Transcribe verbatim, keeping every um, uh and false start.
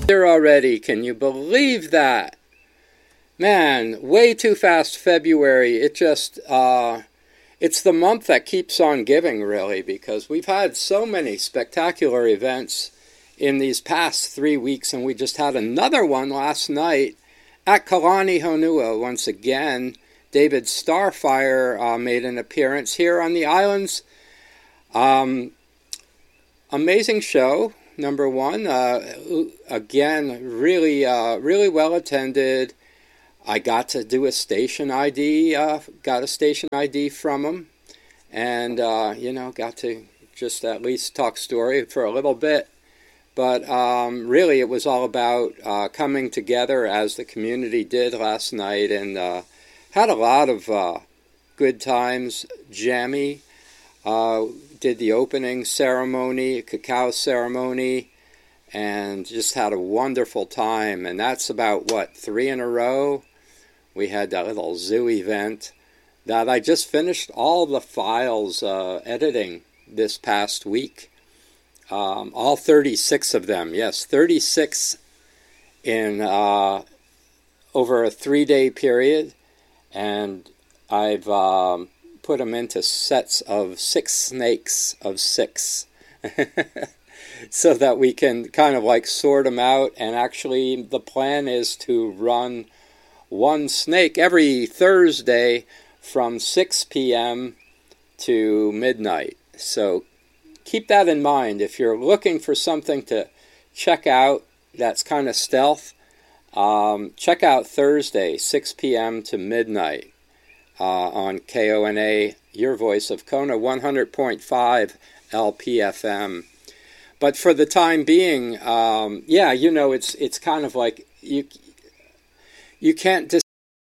Here already, can you believe that? Man, way too fast February. It just, uh, it's the month that keeps on giving, really, because we've had so many spectacular events in these past three weeks, and we just had another one last night at Kalani Honua. Once again, David Starfire uh, made an appearance here on the islands. Um, amazing show, number one. Uh, again, really, uh, really well attended. I got to do a station I D, uh, got a station I D from him, and, uh, you know, got to just at least talk story for a little bit. But um, really, it was all about uh, coming together as the community did last night, and uh, had a lot of uh, good times. Jammy uh, did the opening ceremony, cacao ceremony, and just had a wonderful time. And that's about, what, three in a row? We had that little zoo event that I just finished all the files uh, editing this past week. Um, all thirty-six of them, yes, thirty-six in uh, over a three-day period. And I've um, put them into sets of six snakes of six. So that we can kind of like sort them out. And actually the plan is to run one snake every Thursday from six p.m. to midnight. So keep that in mind. If you're looking for something to check out that's kind of stealth, um, check out Thursday, six p.m. to midnight uh, on K O N A, your voice of Kona, one hundred point five L P F M. But for the time being, um, yeah, you know, it's it's kind of like you you can't